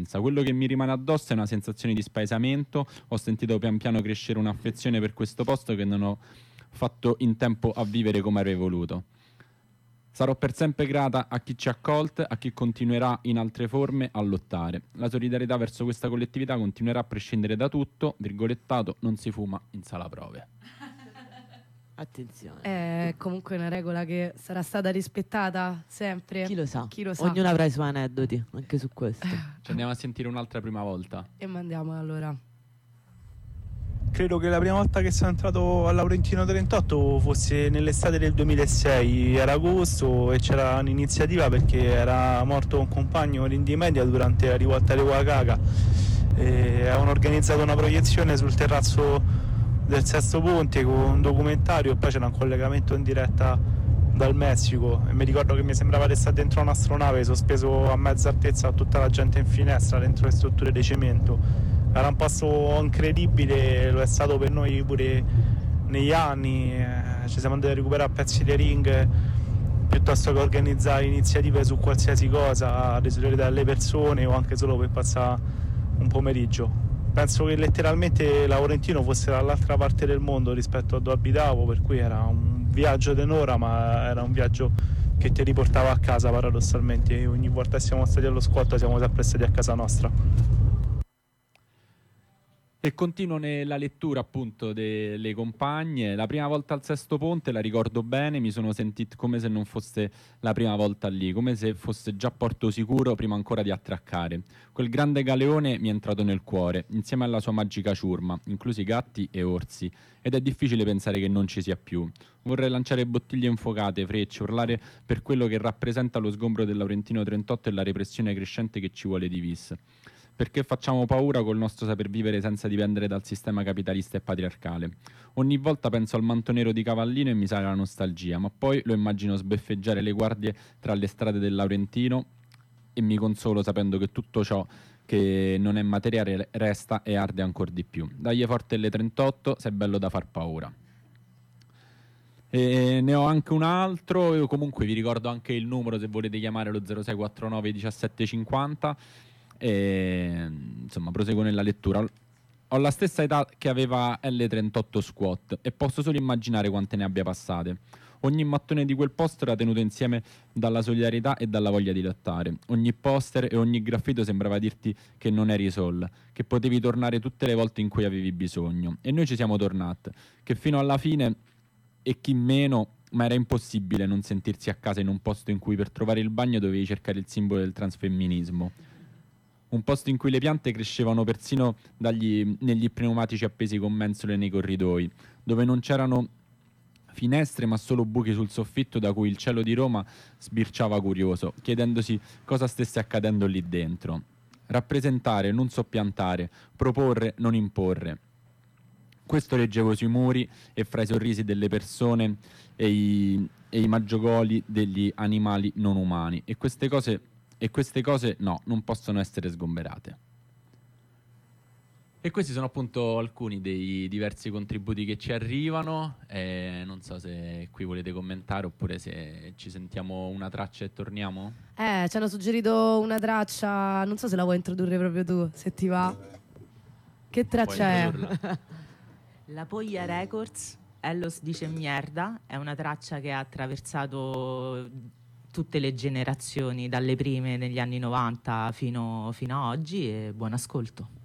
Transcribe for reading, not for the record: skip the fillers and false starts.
Quello che mi rimane addosso è una sensazione di spaesamento. Ho sentito pian piano crescere un'affezione per questo posto che non ho fatto in tempo a vivere come avrei voluto. Sarò per sempre grata a chi ci ha accolte, a chi continuerà in altre forme a lottare. La solidarietà verso questa collettività continuerà a prescindere da tutto, virgolettato, non si fuma in sala prove. Attenzione. È comunque una regola che sarà stata rispettata sempre. Chi lo sa? Chi lo sa. Ognuno avrà i suoi aneddoti anche su questo. Ci andiamo a sentire un'altra prima volta. E mandiamo allora. Credo che la prima volta che sono entrato al Laurentino 38 fosse nell'estate del 2006, era agosto e c'era un'iniziativa perché era morto un compagno all'Indie Media durante la rivolta di Oaxaca e avevano organizzato una proiezione sul terrazzo del Sesto Ponte con un documentario e poi c'era un collegamento in diretta dal Messico e mi ricordo che mi sembrava di stare dentro un'astronave sospeso a mezza altezza a tutta la gente in finestra dentro le strutture di cemento. Era un passo incredibile, lo è stato per noi pure negli anni, ci siamo andati a recuperare pezzi di ring piuttosto che organizzare iniziative su qualsiasi cosa, a solidarietà alle persone o anche solo per passare un pomeriggio. Penso che letteralmente Laurentino fosse dall'altra parte del mondo rispetto a dove abitavo, per cui era un viaggio d'un'ora, ma era un viaggio che ti riportava a casa paradossalmente, e ogni volta che siamo stati allo squat siamo sempre stati a casa nostra. E continuo nella lettura appunto delle compagne. La prima volta al Sesto Ponte la ricordo bene, mi sono sentito come se non fosse la prima volta lì, come se fosse già porto sicuro prima ancora di attraccare. Quel grande galeone mi è entrato nel cuore, insieme alla sua magica ciurma, inclusi gatti e orsi, ed è difficile pensare che non ci sia più. Vorrei lanciare bottiglie infuocate, frecce, urlare per quello che rappresenta lo sgombro del Laurentino 38 e la repressione crescente che ci vuole di vis. Perché facciamo paura col nostro saper vivere senza dipendere dal sistema capitalista e patriarcale. Ogni volta penso al manto nero di Cavallino e mi sale la nostalgia, ma poi lo immagino sbeffeggiare le guardie tra le strade del Laurentino e mi consolo sapendo che tutto ciò che non è materiale resta e arde ancora di più. Dagli forte le 38, se è bello da far paura. E ne ho anche un altro, io comunque vi ricordo anche il numero se volete chiamare lo 0649 1750. E, insomma, proseguo nella lettura. Ho la stessa età che aveva L38 Squat e posso solo immaginare quante ne abbia passate. Ogni mattone di quel posto era tenuto insieme dalla solidarietà e dalla voglia di lottare. Ogni poster e ogni graffito sembrava dirti che non eri sol, che potevi tornare tutte le volte in cui avevi bisogno. E noi ci siamo tornati, che fino alla fine, e chi meno, ma era impossibile non sentirsi a casa in un posto in cui per trovare il bagno dovevi cercare il simbolo del transfemminismo. Un posto in cui le piante crescevano persino negli pneumatici appesi con mensole nei corridoi, dove non c'erano finestre ma solo buchi sul soffitto da cui il cielo di Roma sbirciava curioso, chiedendosi cosa stesse accadendo lì dentro. Rappresentare, non soppiantare, proporre, non imporre. Questo leggevo sui muri e fra i sorrisi delle persone e i maggiogoli degli animali non umani. E queste cose no, non possono essere sgomberate. E questi sono appunto alcuni dei diversi contributi che ci arrivano. Non so se qui volete commentare oppure se ci sentiamo una traccia e torniamo. Ci hanno suggerito una traccia, non so se la vuoi introdurre proprio tu, se ti va. Che traccia è? La Poglia Records, Ellos dice mierda, è una traccia che ha attraversato tutte le generazioni, dalle prime negli anni 90 fino a oggi, e buon ascolto.